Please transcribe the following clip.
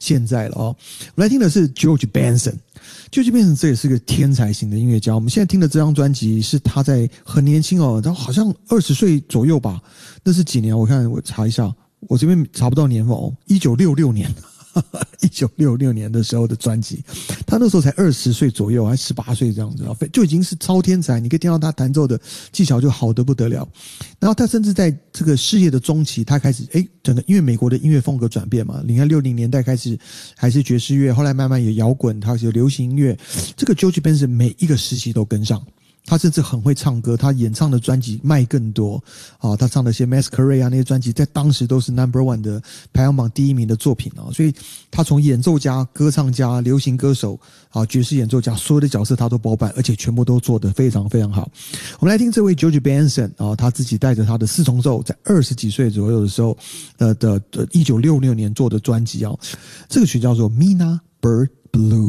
现在了哦。我们来听的是 George Benson。George Benson 这也是个天才型的音乐家。我们现在听的这张专辑是他在很年轻哦，他好像20岁左右吧。那是几年？我看我查一下，我这边查不到年份哦，1966年。1966年的时候的专辑，他那时候才20岁左右，还18岁这样子，就已经是超天才。你可以听到他弹奏的技巧就好得不得了。然后他甚至在这个事业的中期，他开始整个因为美国的音乐风格转变嘛，你看60年代开始还是爵士乐，后来慢慢有摇滚，他有流行音乐，这个 George Benson 每一个时期都跟上。他甚至很会唱歌，他演唱的专辑卖更多啊！他唱的一些 Masquerade 啊那些专辑，在当时都是 No.1 的排行榜第1名的作品啊！所以他从演奏家、歌唱家、流行歌手啊、爵士演奏家，所有的角色他都包办，而且全部都做得非常非常好。我们来听这位 George Benson 啊，他自己带着他的4重奏，在20几岁左右的时候的1966年做的专辑啊，这个曲叫做 Mina Bird Blue。